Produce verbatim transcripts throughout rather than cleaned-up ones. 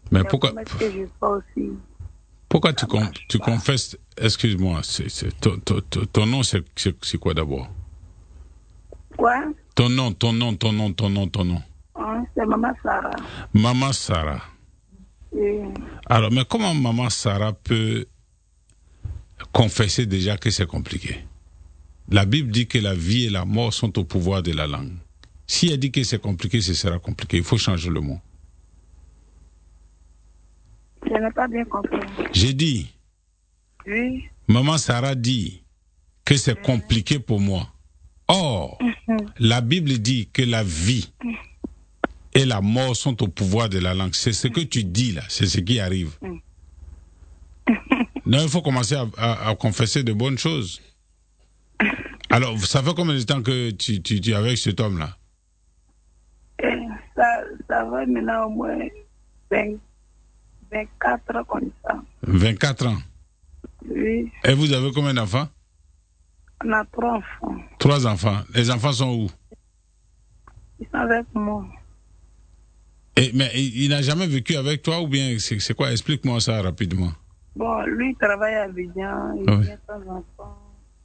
Mais pourquoi, que je fais aussi, pourquoi tu, con, tu confesses, excuse-moi, c'est, c'est, ton, ton, ton nom, c'est, c'est, c'est quoi d'abord? Quoi? Ton nom, ton nom, ton nom, ton nom, ton nom. Hein, c'est Maman Sarah. Maman Sarah. Oui. Alors, mais comment Maman Sarah peut confesser déjà que c'est compliqué? La Bible dit que la vie et la mort sont au pouvoir de la langue. Si elle dit que c'est compliqué, ce sera compliqué. Il faut changer le mot. Je n'ai pas bien compris. J'ai dit, Oui. Maman Sarah dit que c'est compliqué pour moi. Or, mm-hmm. la Bible dit que la vie et la mort sont au pouvoir de la langue. C'est ce que tu dis là, c'est ce qui arrive. Non, il faut commencer à, à, à confesser de bonnes choses. Alors, ça fait combien de temps que tu, tu, tu es avec cet homme-là? Ça, ça va maintenant au moins vingt, vingt-quatre ans comme ça. vingt-quatre ans? Oui. Et vous avez combien d'enfants? On a trois enfants. Trois enfants. Les enfants sont où? Ils sont avec moi. Et, mais il, il n'a jamais vécu avec toi ou bien c'est, c'est quoi? Explique-moi ça rapidement. Bon, lui il travaille à Abidjan, il oui. vient de temps en temps.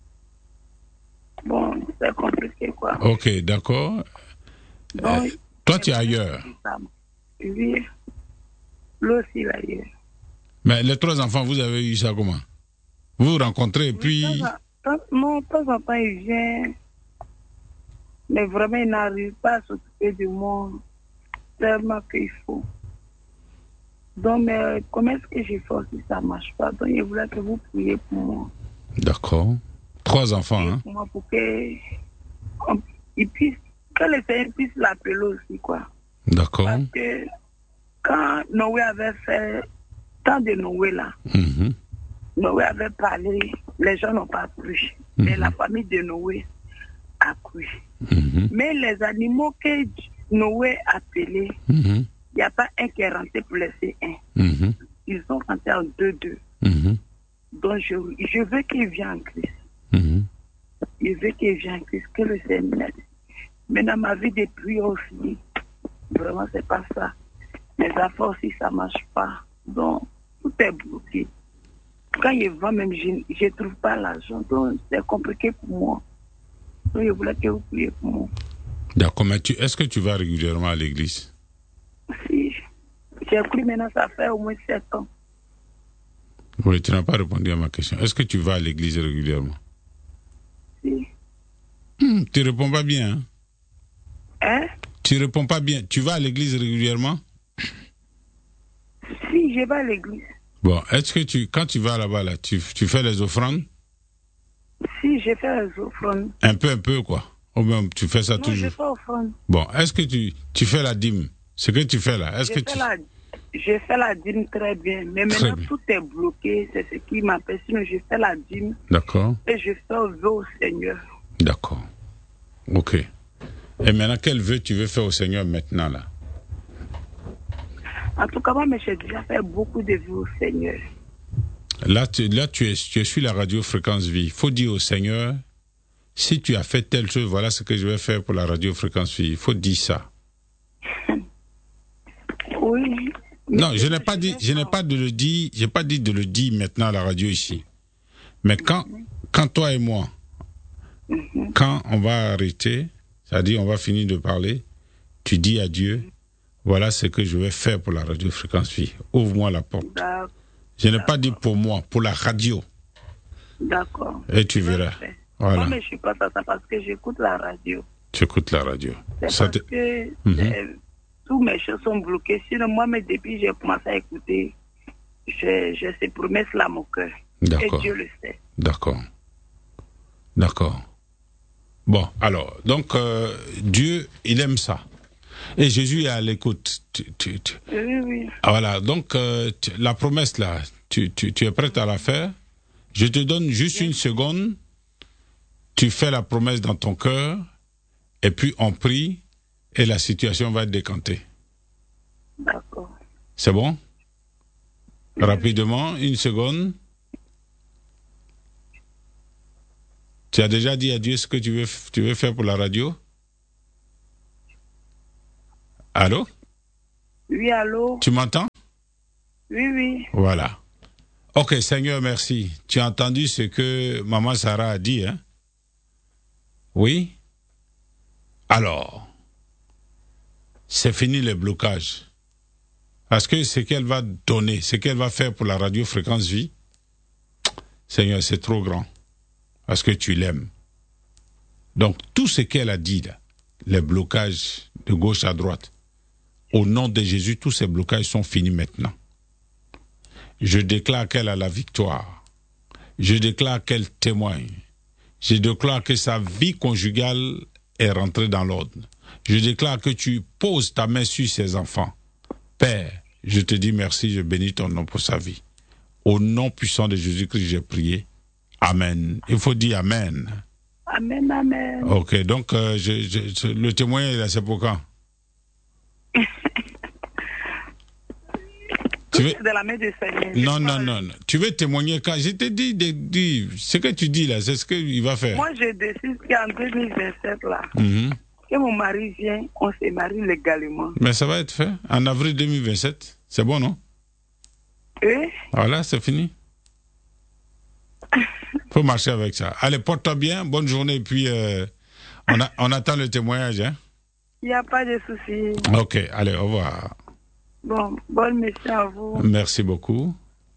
Bon, c'est compliqué quoi. Ok, d'accord. Donc, euh, toi tu es ailleurs? Oui, lui aussi il est ailleurs. Mais les trois enfants, vous avez eu ça comment? Vous vous rencontrez et puis... Oui, temps, non, de temps en temps il vient, mais vraiment il n'arrive pas à s'occuper du monde tellement qu'il faut. Donc, mais comment est-ce que j'ai fait si ça ne marche pas? Donc, je voulais que vous priez pour moi. D'accord. Trois enfants, hein? Pour moi, pour que, on, il puisse, que le Seigneur puisse l'appeler aussi, quoi. D'accord. Parce que quand Noé avait fait, tant de Noé là, mm-hmm. Noé avait parlé, les gens n'ont pas cru. Mm-hmm. Mais la famille de Noé a cru. Mm-hmm. Mais les animaux que Noé a appelés, mm-hmm. il n'y a pas un qui est rentré pour laisser un. Mm-hmm. Ils sont rentrés en deux-deux. Mm-hmm. Donc, je, je veux qu'il vienne en Christ. Mm-hmm. Je veux qu'il vienne en Christ, que le Seigneur. Mais dans ma vie de prière aussi, vraiment, c'est pas ça. Mes affaires aussi, ça ne marche pas. Donc, tout est bloqué. Quand je vends, même, je ne trouve pas l'argent. Donc, c'est compliqué pour moi. Donc, je voulais que vous priez pour moi. D'accord, mais tu, est-ce que tu vas régulièrement à l'église? Si. J'ai cru maintenant, ça fait au moins sept ans. Oui, tu n'as pas répondu à ma question. Est-ce que tu vas à l'église régulièrement? Si. Hum, tu ne réponds pas bien. Hein? Hein? Tu ne réponds pas bien. Tu vas à l'église régulièrement? Si, je vais à l'église. Bon, est-ce que tu, quand tu vas là-bas, là, tu, tu fais les offrandes? Si, je fais les offrandes. Un peu, un peu, quoi. Ou même, tu fais ça non, toujours? Non, je fais offrande. Bon, est-ce que tu, tu fais la dîme? Ce que tu fais là, est-ce je que fais tu... La, je fais la dîme très bien, mais très maintenant bien. Tout est bloqué, c'est ce qui m'appelle. Sinon, je fais la dîme. D'accord. Et je fais un vœu au Seigneur. D'accord. Ok. Et maintenant, quel vœu tu veux faire au Seigneur maintenant, là? En tout cas, moi, j'ai déjà fait beaucoup de vœux au Seigneur. Là, tu, là tu, es, tu es sur la radio Fréquence Vie. Il faut dire au Seigneur, si tu as fait telle chose, voilà ce que je vais faire pour la radio Fréquence Vie. Il faut dire ça. Oui. Non, je n'ai pas dit, je n'ai pas de le dire, j'ai pas dit de le dire maintenant à la radio ici. Mais quand, mm-hmm. quand toi et moi, mm-hmm. quand on va arrêter, c'est-à-dire on va finir de parler, tu dis à Dieu, voilà ce que je vais faire pour la radio Fréquence Vie. Ouvre-moi la porte. D'accord. Je n'ai pas dit pour moi, pour la radio. D'accord. Et tu verras. Voilà. Moi, mais je ne suis pas ça parce que j'écoute la radio. Tu écoutes la radio. C'est ça parce te... que mm-hmm. tous mes choses sont bloquées. Sinon, moi, mais depuis que j'ai commencé à écouter, j'ai ces promesses-là à mon cœur. D'accord. Et Dieu le sait. D'accord. D'accord. Bon, alors, donc, euh, Dieu, il aime ça. Et Jésus est à l'écoute. Tu, tu, tu... Oui, oui. Ah, voilà, donc, euh, tu, la promesse, là, tu, tu, tu es prête à la faire? Je te donne juste oui. une seconde. Tu fais la promesse dans ton cœur, et puis on prie, et la situation va être décantée. D'accord. C'est bon? Oui. Rapidement, une seconde. Tu as déjà dit à Dieu ce que tu veux, tu veux faire pour la radio? Allô? Oui, allô? Tu m'entends? Oui, oui. Voilà. Ok, Seigneur, merci. Tu as entendu ce que Maman Sarah a dit, hein? Oui? Alors, c'est fini les blocages. Parce que ce qu'elle va donner, ce qu'elle va faire pour la radio Fréquence Vie, Seigneur, c'est trop grand. Parce que tu l'aimes. Donc, tout ce qu'elle a dit, là, les blocages de gauche à droite, au nom de Jésus, tous ces blocages sont finis maintenant. Je déclare qu'elle a la victoire. Je déclare qu'elle témoigne. Je déclare que sa vie conjugale est rentrée dans l'ordre. Je déclare que tu poses ta main sur ses enfants. Père, je te dis merci, je bénis ton nom pour sa vie. Au nom puissant de Jésus-Christ, j'ai prié. Amen. Il faut dire Amen. Amen, amen. Ok, donc euh, je, je, le témoignage, là, c'est pour quand? Tu veux... de la main du Seigneur. Non, non, non, non. Tu veux témoigner quand? Je t'ai dit, de, de, ce que tu dis là, c'est ce qu'il va faire. Moi, je décide qu'en deux mille vingt-sept, là, mm-hmm. que mon mari vient, on se marie légalement. Mais ça va être fait en avril deux mille vingt-sept. C'est bon, non? Oui. Voilà, c'est fini. Faut marcher avec ça. Allez, porte-toi bien, bonne journée, et puis euh, on, a, on attend le témoignage. Hein? Il n'y a pas de souci. Ok, allez, au revoir. Bon, bonne mission à vous. Merci beaucoup.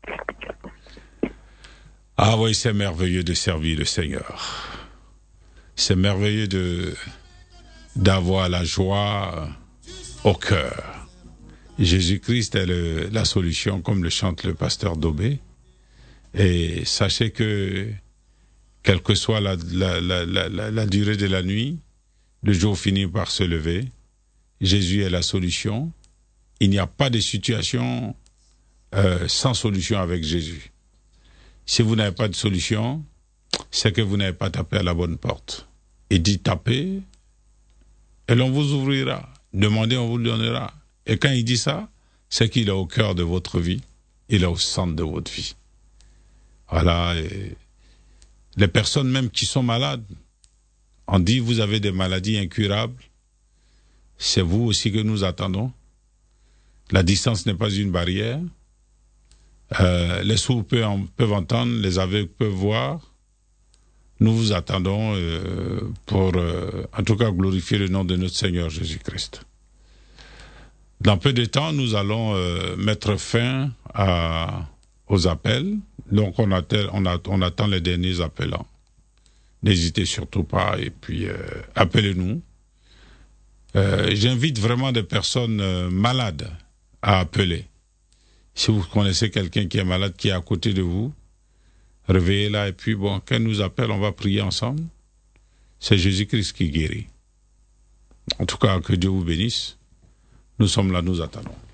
Ah oui, c'est merveilleux de servir le Seigneur. C'est merveilleux de d'avoir la joie au cœur. Jésus-Christ est le, la solution, comme le chante le pasteur Dobé. Et sachez que, quelle que soit la, la, la, la, la durée de la nuit, le jour finit par se lever. Jésus est la solution. Il n'y a pas de situation euh, sans solution avec Jésus. Si vous n'avez pas de solution, c'est que vous n'avez pas tapé à la bonne porte. Et dit tapez, et l'on vous ouvrira. Demandez, on vous le donnera. Et quand il dit ça, c'est qu'il est au cœur de votre vie. Il est au centre de votre vie. Voilà. Et les personnes même qui sont malades, on dit vous avez des maladies incurables. C'est vous aussi que nous attendons. La distance n'est pas une barrière. Euh, les sourds peuvent, peuvent entendre, les aveugles peuvent voir. Nous vous attendons euh, pour, euh, en tout cas, glorifier le nom de notre Seigneur Jésus-Christ. Dans peu de temps, nous allons euh, mettre fin à, aux appels. Donc, on attend, on, attend, on attend les derniers appelants. N'hésitez surtout pas et puis euh, appelez-nous. Euh, j'invite vraiment des personnes euh, malades à appeler. Si vous connaissez quelqu'un qui est malade, qui est à côté de vous, réveillez-la et puis bon, quand elle nous appelle, on va prier ensemble. C'est Jésus-Christ qui guérit. En tout cas, que Dieu vous bénisse. Nous sommes là, nous attendons.